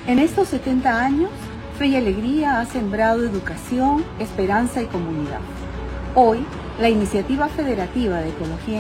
En estos 70 años, Fe y Alegría ha sembrado educación, esperanza y comunidad. Hoy, la Iniciativa Federativa de Ecología